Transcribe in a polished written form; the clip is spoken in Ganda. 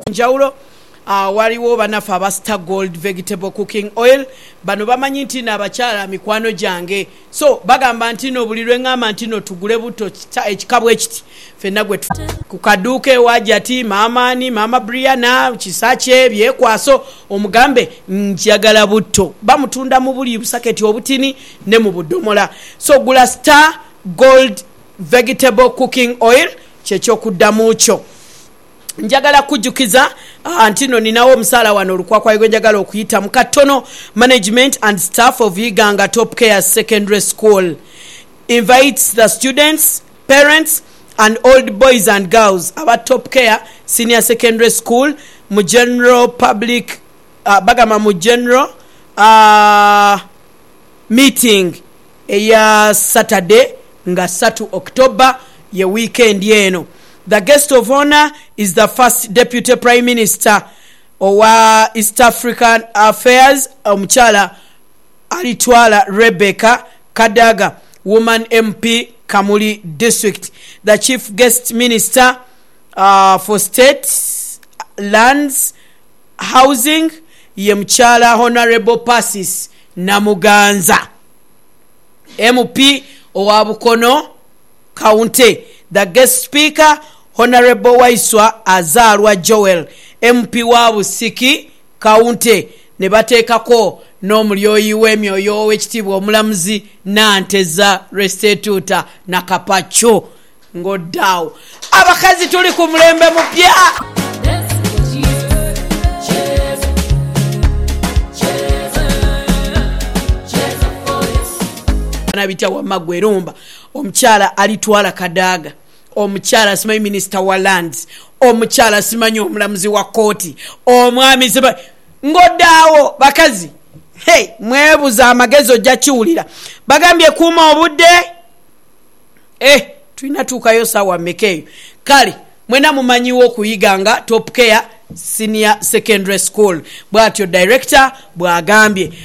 njawulo waliwo banafu aba Star Gold vegetable cooking oil bano bamanyi nti n'abakyala mikwano gyange so bagamba nti no buli lwe ngamba nti no tugule buto ekikabwe ekiti fenna gwe ku kaduuka ewajati mama Brianna kisache byekwaso omugambe njagala butto bamutunda mu buli busaketi obutini ne mu budomola so gula Star Gold vegetable cooking oil kyekyokudamu kyo njagala kujukiza antino ninawo omusala wano olukwakwayigo njagala okuyita mu katono management and staff of Iganga Top Care Secondary School invites the students, parents and old boys and girls aba Top Care Senior Secondary School mu general public bagama mu general meeting eya Saturday nga 3 October ye weekend yeno. The guest of honor is the first Deputy Prime Minister owa East African Affairs omuchala alitwala Rebecca Kadaga, woman MP Kamuli District. The Chief Guest Minister for State, Lands, Housing ye mchala Honorable Passis Namuganza, MP owa Bukono County. The guest speaker Honorable Waiswa Azarwa Joel, MP wa Busiki County. Ne bateekako n'omulyoyi w'emyoyo w'ekitiibwa omulamuzi Nanteza Restituta Nakapacho ng'oddaawo. Abakazi tuli ku mulembe mupya. Nabita wa Magwerumba omukyala alitwala Kadaga, omukyala simanyi minister wa lands, omukyala simanyi omulamuzi wa kooti, omwami simanyi ngoddaawo. Bakazi mwebuza amagezi ojja kiwulira bagambye kuuma obudde tulina tuukayo saawa mmekeeyo kale mwena mumanyiwo okuyiganga Top Care Senior Secondary School bw'atyo director bw'agambye.